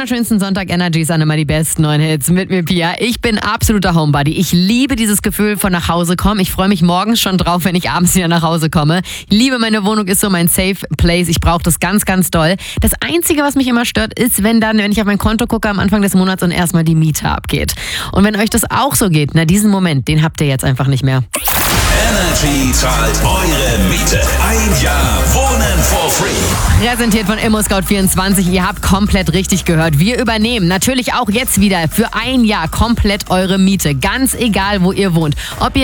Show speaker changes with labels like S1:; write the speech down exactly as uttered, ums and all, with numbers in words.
S1: wunderschönsten Sonntag-Energies an immer die besten neuen Hits mit mir, Pia. Ich bin absoluter Homebody. Ich liebe dieses Gefühl von nach Hause kommen. Ich freue mich morgens schon drauf, wenn ich abends wieder nach Hause komme. Ich liebe meine Wohnung, ist so mein Safe Place. Ich brauche das ganz, ganz doll. Das Einzige, was mich immer stört, ist, wenn dann, wenn ich auf mein Konto gucke am Anfang des Monats und erstmal die Miete abgeht. Und wenn euch das auch so geht, na, diesen Moment, den habt ihr jetzt einfach nicht mehr.
S2: Energy zahlt eure Miete. Ein Jahr Wohnen for free.
S1: Präsentiert von ImmoScout vierundzwanzig. Ihr habt komplett richtig gehört. Wir übernehmen natürlich auch jetzt wieder für ein Jahr komplett eure Miete. Ganz egal, wo ihr wohnt. Ob ihr